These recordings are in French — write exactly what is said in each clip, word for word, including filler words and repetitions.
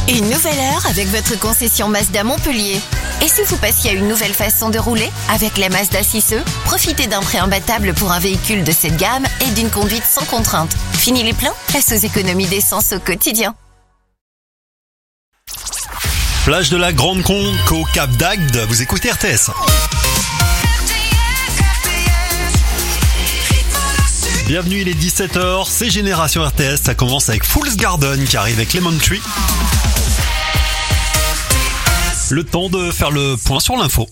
Une nouvelle heure avec votre concession Mazda Montpellier. Et si vous passiez à une nouvelle façon de rouler? Avec la Mazda six e, profitez d'un prêt imbattable pour un véhicule de cette gamme et d'une conduite sans contrainte. Fini les pleins, place aux économies d'essence au quotidien. Plage de la Grande Conque au Cap d'Agde, vous écoutez R T S. Bienvenue, il est dix-sept heures, c'est Génération R T S, ça commence avec Fool's Garden qui arrive avec Lemon Tree. Le temps de faire le point sur l'info.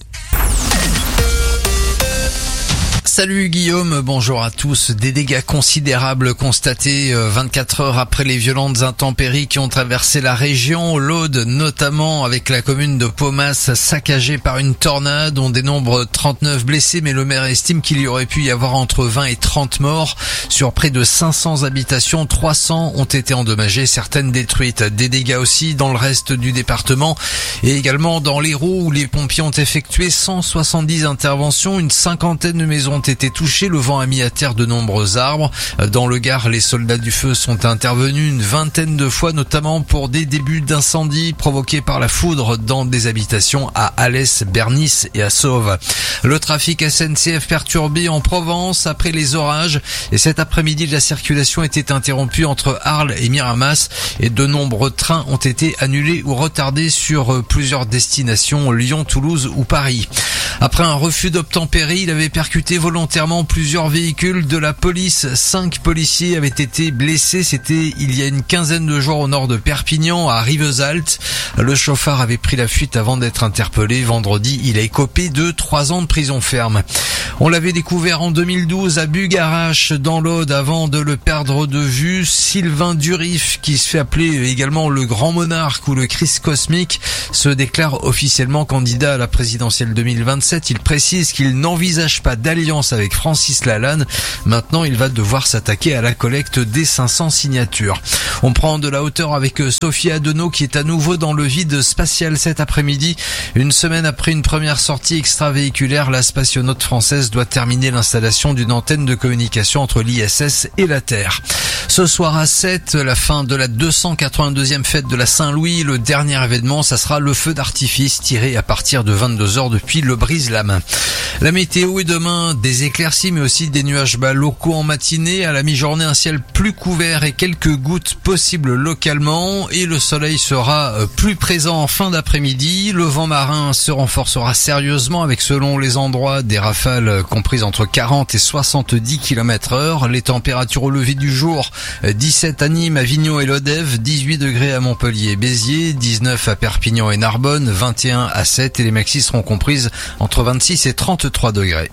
Salut Guillaume, bonjour à tous. Des dégâts considérables constatés vingt-quatre heures après les violentes intempéries qui ont traversé la région. L'Aude notamment, avec la commune de Paumas saccagée par une tornade. On dénombre trente-neuf blessés, mais le maire estime qu'il y aurait pu y avoir entre vingt et trente morts. Sur près de cinq cents habitations, trois cents ont été endommagées, certaines détruites. Des dégâts aussi dans le reste du département et également dans l'Hérault où les pompiers ont effectué cent soixante-dix interventions. Une cinquantaine de maisons ont été touchés, le vent a mis à terre de nombreux arbres. Dans le Gard, les soldats du feu sont intervenus une vingtaine de fois, notamment pour des débuts d'incendie provoqués par la foudre dans des habitations à Alès, Bernis et à Sauve. Le trafic S N C F perturbé en Provence après les orages et cet après-midi la circulation était interrompue entre Arles et Miramas et de nombreux trains ont été annulés ou retardés sur plusieurs destinations, Lyon, Toulouse ou Paris. Après un refus d'obtempérer, il avait percuté volontairement plusieurs véhicules de la police. Cinq policiers avaient été blessés. C'était il y a une quinzaine de jours au nord de Perpignan, à Rivesaltes. Le chauffard avait pris la fuite avant d'être interpellé. Vendredi, il a écopé de trois ans de prison ferme. On l'avait découvert en deux mille douze à Bugarache, dans l'Aude, avant de le perdre de vue. Sylvain Durif, qui se fait appeler également le Grand Monarque ou le Christ Cosmique, se déclare officiellement candidat à la présidentielle deux mille vingt-sept. Il précise qu'il n'envisage pas d'alliance avec Francis Lalanne. Maintenant, il va devoir s'attaquer à la collecte des cinq cents signatures. On prend de la hauteur avec Sophie Adenau qui est à nouveau dans le vide spatial cet après-midi. Une semaine après une première sortie extravéhiculaire, la spationaute française doit terminer l'installation d'une antenne de communication entre l'I S S et la Terre. Ce soir à sept, la fin de la deux cent quatre-vingt-deuxième fête de la Saint-Louis. Le dernier événement, ça sera le feu d'artifice tiré à partir de vingt-deux heures depuis le Brise-la-Main. La météo est demain des éclaircies mais aussi des nuages bas locaux en matinée. À la mi-journée, un ciel plus couvert et quelques gouttes possibles localement. Et le soleil sera plus présent en fin d'après-midi. Le vent marin se renforcera sérieusement avec, selon les endroits, des rafales comprises entre quarante et soixante-dix kilomètres heure. Les températures au lever du jour, dix-sept à Nîmes, Avignon et Lodève, dix-huit degrés à Montpellier et Béziers, dix-neuf à Perpignan et Narbonne, vingt et un à Sète et les maxis seront comprises entre vingt-six et trente-trois degrés.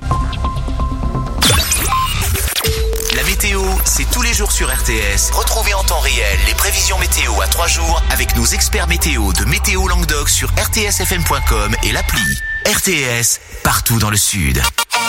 La météo, c'est tous les jours sur R T S. Retrouvez en temps réel les prévisions météo à trois jours avec nos experts météo de Météo Languedoc sur r t s f m point com et l'appli. R T S, partout dans le sud.